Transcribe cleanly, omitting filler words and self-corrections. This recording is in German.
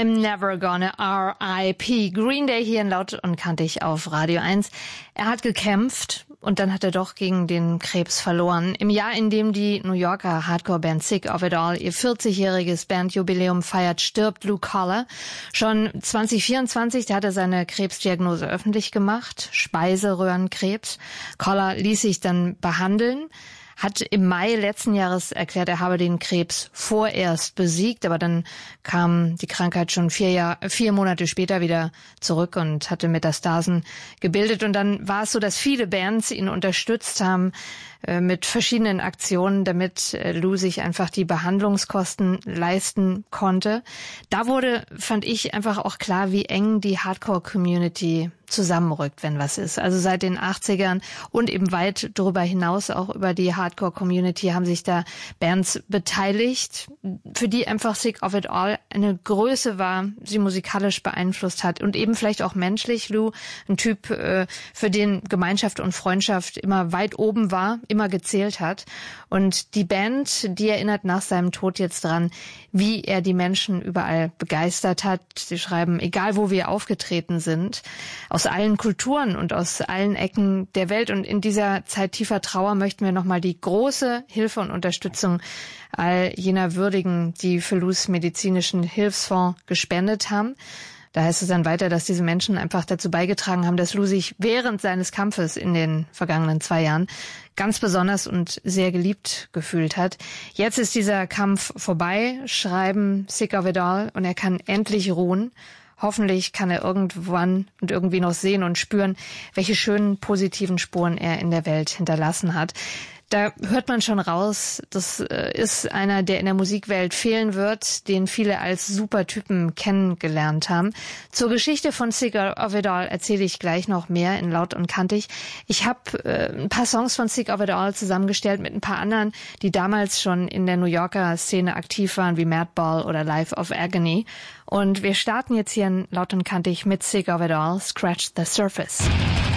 I'm Never Gonna R.I.P. Green Day hier in Laut und Kantig auf Radio 1. Er hat gekämpft und dann hat er doch gegen den Krebs verloren. Im Jahr, in dem die New Yorker Hardcore-Band Sick of It All ihr 40-jähriges Bandjubiläum feiert, stirbt Lou Koller. Schon 2024, da hat er seine Krebsdiagnose öffentlich gemacht, Speiseröhrenkrebs. Koller ließ sich dann behandeln, hat im Mai letzten Jahres erklärt, er habe den Krebs vorerst besiegt, aber dann kam die Krankheit schon 4 Monate später wieder zurück und hatte Metastasen gebildet. Und dann war es so, dass viele Bands ihn unterstützt haben mit verschiedenen Aktionen, damit Lou sich einfach die Behandlungskosten leisten konnte. Da wurde, fand ich, einfach auch klar, wie eng die Hardcore-Community zusammenrückt, wenn was ist. Also seit den 80ern und eben weit darüber hinaus, auch über die Hardcore-Community, haben sich da Bands beteiligt, für die einfach Sick of It All eine Größe war, sie musikalisch beeinflusst hat und eben vielleicht auch menschlich. Lou, ein Typ, für den Gemeinschaft und Freundschaft immer weit oben war, immer gezählt hat. Und die Band, die erinnert nach seinem Tod jetzt dran, wie er die Menschen überall begeistert hat. Sie schreiben, egal wo wir aufgetreten sind, aus allen Kulturen und aus allen Ecken der Welt. Und in dieser Zeit tiefer Trauer möchten wir nochmal die große Hilfe und Unterstützung all jener würdigen, die für Lous medizinischen Hilfsfonds gespendet haben. Da heißt es dann weiter, dass diese Menschen einfach dazu beigetragen haben, dass Lou sich während seines Kampfes in den vergangenen 2 Jahren ganz besonders und sehr geliebt gefühlt hat. Jetzt ist dieser Kampf vorbei, schreiben Sick of It All, und er kann endlich ruhen. Hoffentlich kann er irgendwann und irgendwie noch sehen und spüren, welche schönen positiven Spuren er in der Welt hinterlassen hat. Da hört man schon raus, das ist einer, der in der Musikwelt fehlen wird, den viele als Supertypen kennengelernt haben. Zur Geschichte von Sick of It All erzähle ich gleich noch mehr in Laut und Kantig. Ich habe ein paar Songs von Sick of It All zusammengestellt mit ein paar anderen, die damals schon in der New Yorker Szene aktiv waren, wie Madball oder Life of Agony. Und wir starten jetzt hier in Laut und Kantig mit Sick of It All, Scratch the Surface.